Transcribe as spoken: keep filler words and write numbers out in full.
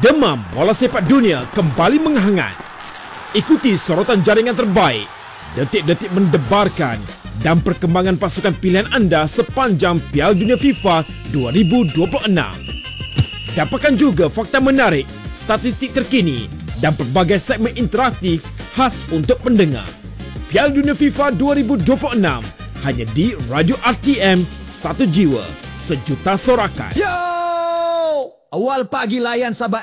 Demam bola sepak dunia kembali menghangat. Ikuti sorotan jaringan terbaik, detik-detik mendebarkan dan perkembangan pasukan pilihan anda sepanjang Piala Dunia FIFA dua ribu dua puluh enam. Dapatkan juga fakta menarik, statistik terkini dan pelbagai segmen interaktif khas untuk pendengar. Piala Dunia FIFA dua ribu dua puluh enam hanya di Radio R T M, satu jiwa, sejuta sorakan. Yo! Awal pagi layan sahabat